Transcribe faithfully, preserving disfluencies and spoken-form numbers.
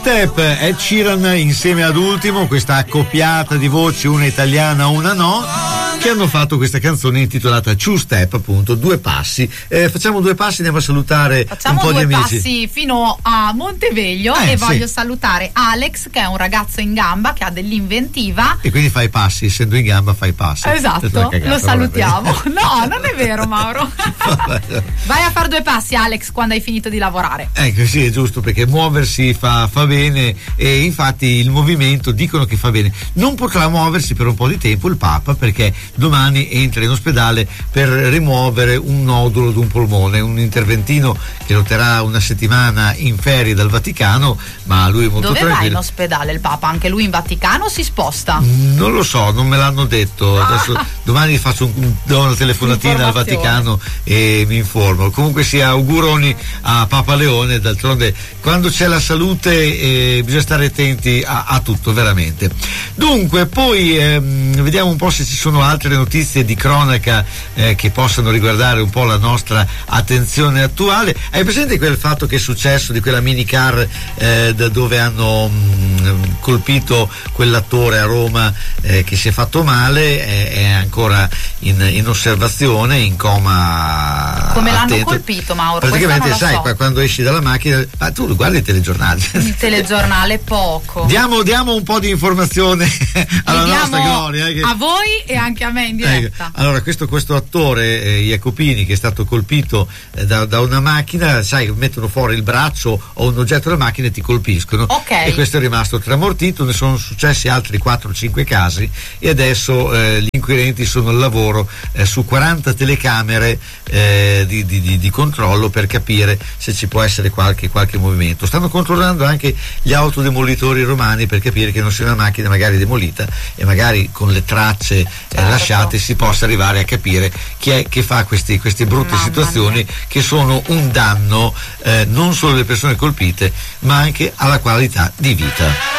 Step, Ed Sheeran insieme ad Ultimo, questa accoppiata di voci, una italiana, una no, che hanno fatto questa canzone intitolata Two Step, appunto, due passi. Eh, facciamo due passi, andiamo a salutare facciamo un po' due di amici. passi fino a Monteveglio eh, e sì. voglio salutare Alex, che è un ragazzo in gamba che ha dell'inventiva. E quindi fai passi, essendo in gamba fai passi. Esatto, cagata, lo salutiamo. No, non è vero, Mauro. Vai a fare due passi, Alex, quando hai finito di lavorare. Ecco, sì, è giusto, perché muoversi fa, fa bene, e infatti il movimento dicono che fa bene. Non potrà muoversi per un po' di tempo il Papa, perché domani entra in ospedale per rimuovere un nodulo d'un polmone, un interventino che lo terrà una settimana in ferie dal Vaticano, ma lui è molto Dove tranquillo. va in ospedale il Papa? Anche lui in Vaticano si sposta? Non lo so, non me l'hanno detto. Adesso Ah. domani faccio un, do una telefonatina al Vaticano e mi informo. Comunque sia, auguroni a Papa Leone. D'altronde, quando c'è la salute eh, bisogna stare attenti a, a tutto, veramente. Dunque, poi ehm, vediamo un po' se ci sono altre notizie di cronaca eh, che possano riguardare un po' la nostra attenzione attuale. Hai presente quel fatto che è successo di quella minicar eh, da dove hanno mh, colpito quell'attore a Roma eh, che si è fatto male, è, è ancora in, in osservazione, in coma. Come l'hanno attento. colpito, Mauro? Praticamente Questa non sai, la so. quando esci dalla macchina, ma tu guardi i telegiornali. Il telegiornale poco. Diamo, diamo un po' di informazione alla Li nostra diamo gloria. Eh, che... a voi e anche a me in diretta. Ecco. Allora, questo, questo attore eh, Jacopini, che è stato colpito eh, da, da una macchina, sai, mettono fuori il braccio o un oggetto della macchina e ti colpiscono. Okay. E questo è rimasto tramortito. Ne sono successi altri quattro o cinque casi e adesso eh, gli inquirenti sono al lavoro eh, su quaranta telecamere eh, di, di, di, di controllo per capire se ci può essere qualche, qualche movimento. Stanno controllando anche gli autodemolitori romani per capire che non sia una macchina magari demolita e magari con le tracce eh, certo. lasciate si possa arrivare a capire chi è che fa questi, queste brutte Mamma situazioni mia. che sono un danno eh, non solo alle persone colpite ma anche alla qualità di vita.